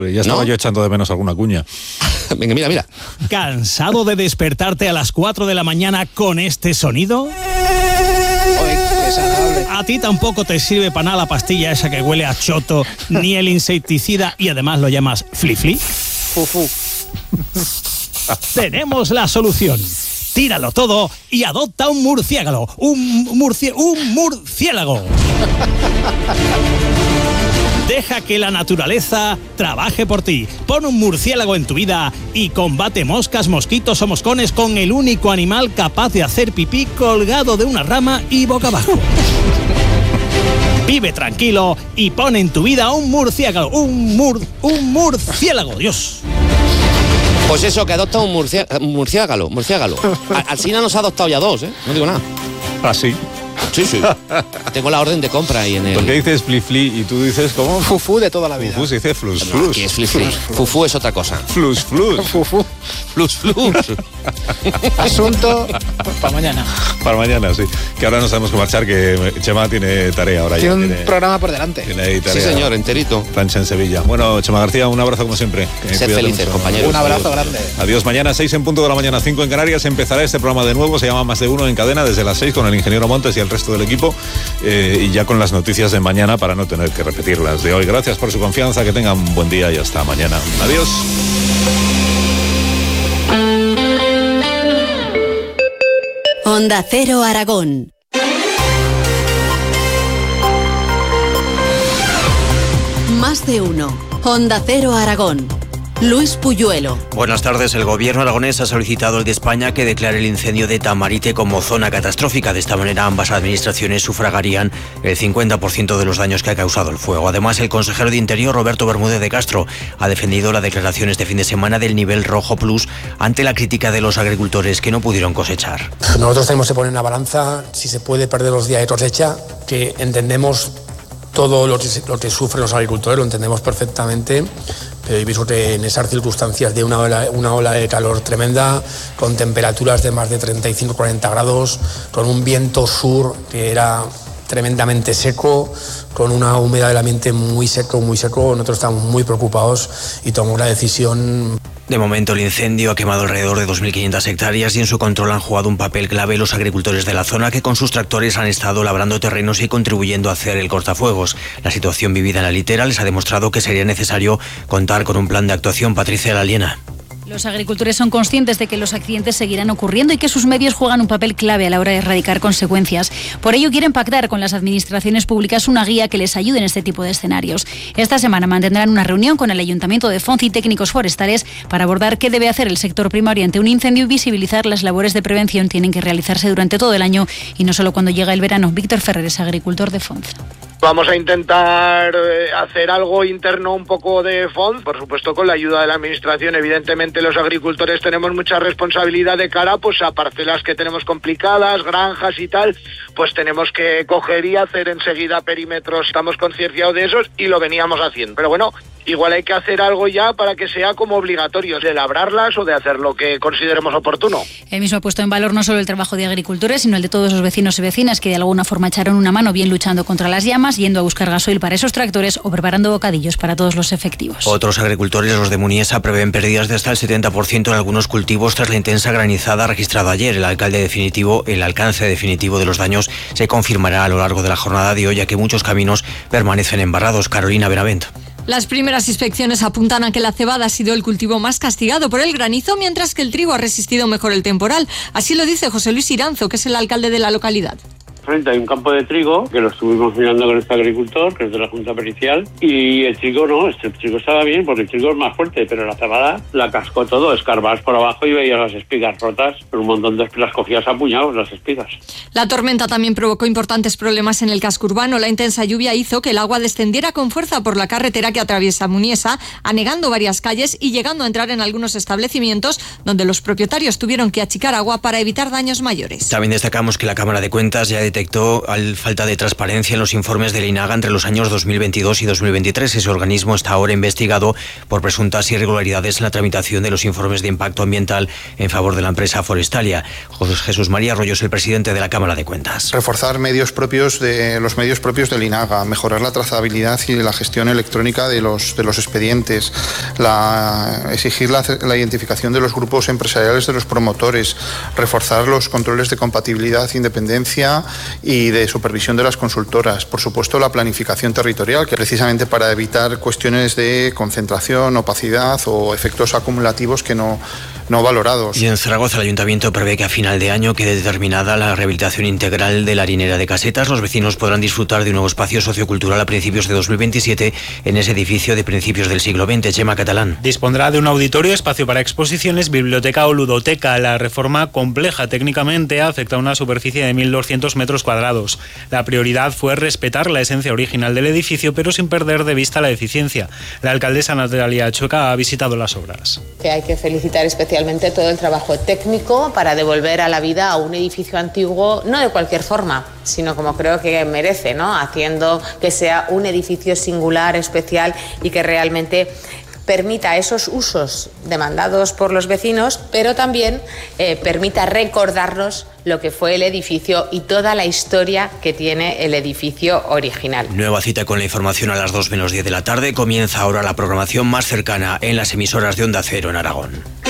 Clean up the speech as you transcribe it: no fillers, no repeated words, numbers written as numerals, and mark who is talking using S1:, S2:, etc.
S1: Ya estaba yo echando de menos alguna cuña.
S2: Venga, mira.
S3: ¿Cansado de despertarte a las 4 de la mañana con este sonido? A ti tampoco te sirve para nada la pastilla esa que huele a choto, ni el insecticida y además lo llamas flifli.
S4: Fufu.
S3: Tenemos la solución. Tíralo todo y adopta un murciélago. Un murciélago. Deja que la naturaleza trabaje por ti. Pon un murciélago en tu vida y combate moscas, mosquitos o moscones con el único animal capaz de hacer pipí colgado de una rama y boca abajo. Vive tranquilo y pon en tu vida un murciélago. Un murciélago, Dios.
S2: Pues eso, que adopta un murciélago. Alsina nos ha adoptado ya 2, no digo nada.
S1: ¿Ah, sí?
S2: Sí. Tengo la orden de compra ahí en el...
S1: ¿Por qué dices flifli y tú dices cómo?
S4: Fufu de toda la vida.
S1: Fufu se dice flus.
S2: No, aquí es flifli. Fufu es otra cosa.
S1: Flus.
S4: Fufu.
S2: Flus.
S4: Asunto para mañana.
S1: Para mañana, sí. Que ahora nos tenemos que marchar, que Chema tiene tarea ahora.
S4: Tiene un programa por delante.
S1: Tiene ahí tarea.
S2: Sí, señor, enterito.
S1: Plancha en Sevilla. Bueno, Chema García, un abrazo como siempre.
S2: Sed felices, compañeros.
S4: Un abrazo grande.
S1: Adiós. Mañana 6 en punto de la mañana, 5 en Canarias. Empezará este programa de nuevo. Se llama Más de Uno en cadena desde las 6 con el ingeniero Montes y el resto del equipo. Y ya con las noticias de mañana para no tener que repetirlas de hoy. Gracias por su confianza. Que tengan un buen día y hasta mañana. Adiós.
S5: Onda Cero Aragón. Más de uno. Onda Cero Aragón. Luis Puyuelo.
S6: Buenas tardes. El gobierno aragonés ha solicitado al de España que declare el incendio de Tamarite como zona catastrófica. De esta manera ambas administraciones sufragarían el 50% de los daños que ha causado el fuego. Además, el consejero de Interior, Roberto Bermúdez de Castro, ha defendido la declaración este fin de semana del nivel rojo plus ante la crítica de los agricultores que no pudieron cosechar.
S7: Nosotros tenemos que poner en una balanza si se puede perder los días de cosecha, que entendemos todo lo que sufren los agricultores, lo entendemos perfectamente, pero he visto que en esas circunstancias de una ola de calor tremenda, con temperaturas de más de 35-40 grados, con un viento sur que era tremendamente seco, con una humedad del ambiente muy seco, nosotros estamos muy preocupados y tomamos la decisión.
S6: De momento, el incendio ha quemado alrededor de 2.500 hectáreas y en su control han jugado un papel clave los agricultores de la zona, que con sus tractores han estado labrando terrenos y contribuyendo a hacer el cortafuegos. La situación vivida en la litera les ha demostrado que sería necesario contar con un plan de actuación. Patricia Laliena.
S8: Los agricultores son conscientes de que los accidentes seguirán ocurriendo y que sus medios juegan un papel clave a la hora de erradicar consecuencias. Por ello quieren pactar con las administraciones públicas una guía que les ayude en este tipo de escenarios. Esta semana mantendrán una reunión con el Ayuntamiento de Fonz y técnicos forestales para abordar qué debe hacer el sector primario ante un incendio y visibilizar las labores de prevención tienen que realizarse durante todo el año y no solo cuando llega el verano. Víctor Ferrer es agricultor de Fonz.
S9: Vamos a intentar hacer algo interno un poco de Fonz, por supuesto con la ayuda de la administración. Evidentemente los agricultores tenemos mucha responsabilidad de cara pues a parcelas que tenemos complicadas, granjas y tal, pues tenemos que coger y hacer enseguida perímetros. Estamos concienciados de esos y lo veníamos haciendo. Pero bueno, igual hay que hacer algo ya para que sea como obligatorio, de labrarlas o de hacer lo que consideremos oportuno.
S8: El mismo ha puesto en valor no solo el trabajo de agricultores, sino el de todos los vecinos y vecinas que de alguna forma echaron una mano, bien luchando contra las llamas, yendo a buscar gasoil para esos tractores o preparando bocadillos para todos los efectivos.
S6: Otros agricultores, los de Muniesa, prevén pérdidas de hasta el 70% en algunos cultivos tras la intensa granizada registrada ayer. El alcance definitivo de los daños se confirmará a lo largo de la jornada de hoy, ya que muchos caminos permanecen embarrados. Carolina Benavent.
S10: Las primeras inspecciones apuntan a que la cebada ha sido el cultivo más castigado por el granizo, mientras que el trigo ha resistido mejor el temporal. Así lo dice José Luis Iranzo, que es el alcalde de la localidad.
S11: Frente hay un campo de trigo que lo estuvimos mirando con este agricultor, que es de la Junta Pericial, y el trigo no, el trigo estaba bien porque el trigo es más fuerte, pero la cebada la cascó todo, escarbabas por abajo y veías las espigas rotas, pero un montón de las cogías a puñados las espigas.
S10: La tormenta también provocó importantes problemas en el casco urbano. La intensa lluvia hizo que el agua descendiera con fuerza por la carretera que atraviesa Muniesa, anegando varias calles y llegando a entrar en algunos establecimientos donde los propietarios tuvieron que achicar agua para evitar daños mayores.
S6: También destacamos que la Cámara de Cuentas ya ha detectó falta de transparencia en los informes del INAGA entre los años 2022 y 2023. Ese organismo está ahora investigado por presuntas irregularidades en la tramitación de los informes de impacto ambiental en favor de la empresa Forestalia. Jesús María Arroyo es el presidente de la Cámara de Cuentas.
S12: Reforzar los medios propios del INAGA, mejorar la trazabilidad y la gestión electrónica de los expedientes, exigir la identificación de los grupos empresariales de los promotores, reforzar los controles de compatibilidad, independencia y de supervisión de las consultoras. Por supuesto, la planificación territorial, que precisamente para evitar cuestiones de concentración, opacidad o efectos acumulativos que no valorados.
S6: Y en Zaragoza el Ayuntamiento prevé que a final de año quede determinada la rehabilitación integral de la harinera de Casetas. Los vecinos podrán disfrutar de un nuevo espacio sociocultural a principios de 2027 en ese edificio de principios del siglo XX. Chema Catalán.
S13: Dispondrá de un auditorio, espacio para exposiciones, biblioteca o ludoteca. La reforma, compleja técnicamente, afecta a una superficie de 1.200 metros cuadrados. La prioridad fue respetar la esencia original del edificio, pero sin perder de vista la eficiencia. La alcaldesa Natalia Chueca ha visitado las obras.
S14: Que hay que felicitar especialmente todo el trabajo técnico para devolver a la vida a un edificio antiguo, no de cualquier forma, sino como creo que merece, ¿no? Haciendo que sea un edificio singular, especial y que realmente permita esos usos demandados por los vecinos, pero también permita recordarnos lo que fue el edificio y toda la historia que tiene el edificio original.
S6: Nueva cita con la información a las 2 menos 10 de la tarde. Comienza ahora la programación más cercana en las emisoras de Onda Cero en Aragón.